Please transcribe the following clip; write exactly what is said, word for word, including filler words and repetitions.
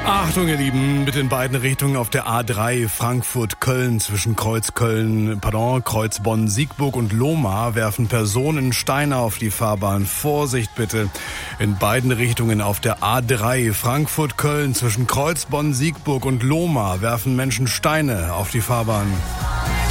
Achtung, ihr Lieben, bitte in beiden Richtungen auf der A drei Frankfurt-Köln zwischen Kreuz Köln, pardon, Kreuz Bonn-Siegburg und Lohmar werfen Personen Steine auf die Fahrbahn. Vorsicht bitte. In beiden Richtungen auf der A drei Frankfurt-Köln zwischen Kreuz Bonn-Siegburg und Lohmar werfen Menschen Steine auf die Fahrbahn.